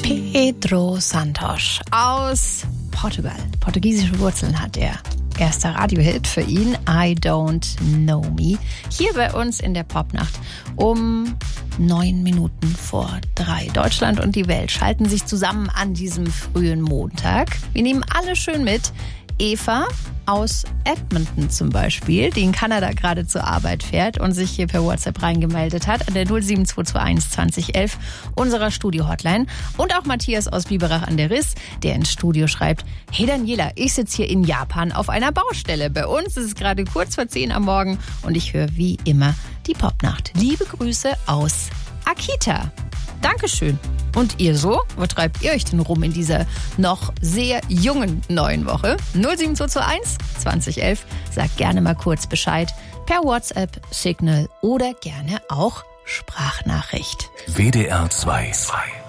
Pedro Santos aus Portugal. Portugiesische Wurzeln hat er. Erster Radiohit für ihn, I Don't Know Me. Hier bei uns in der Popnacht um 9 Minuten vor 3. Deutschland und die Welt schalten sich zusammen an diesem frühen Montag. Wir nehmen alle schön mit. Eva aus Edmonton zum Beispiel, die in Kanada gerade zur Arbeit fährt und sich hier per WhatsApp reingemeldet hat an der 07221 2011 unserer Studio-Hotline. Und auch Matthias aus Biberach an der Riss, der ins Studio schreibt: Hey Daniela, ich sitze hier in Japan auf einer Baustelle. Bei uns ist es gerade kurz vor 10 am Morgen und ich höre wie immer die Popnacht. Liebe Grüße aus Akita. Dankeschön. Und ihr so? Wo treibt ihr euch denn rum in dieser noch sehr jungen neuen Woche? 07221 2011. Sagt gerne mal kurz Bescheid per WhatsApp, Signal oder gerne auch Sprachnachricht. WDR 2.